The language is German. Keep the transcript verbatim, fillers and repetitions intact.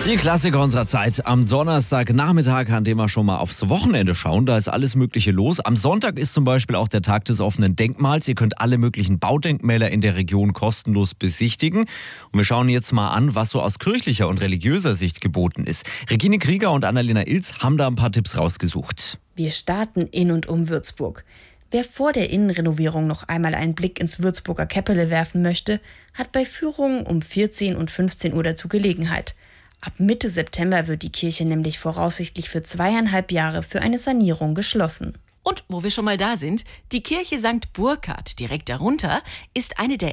Die Klassiker unserer Zeit am Donnerstagnachmittag, an dem wir schon mal aufs Wochenende schauen. Da ist alles Mögliche los. Am Sonntag ist zum Beispiel auch der Tag des offenen Denkmals. Ihr könnt alle möglichen Baudenkmäler in der Region kostenlos besichtigen. Und wir schauen jetzt mal an, was so aus kirchlicher und religiöser Sicht geboten ist. Regine Krieger und Annalena Ilz haben da ein paar Tipps rausgesucht. Wir starten in und um Würzburg. Wer vor der Innenrenovierung noch einmal einen Blick ins Würzburger Käppele werfen möchte, hat bei Führungen um vierzehn und fünfzehn Uhr dazu Gelegenheit. Ab Mitte September wird die Kirche nämlich voraussichtlich für zweieinhalb Jahre für eine Sanierung geschlossen. Und wo wir schon mal da sind, die Kirche Sankt Burkhard direkt darunter ist eine der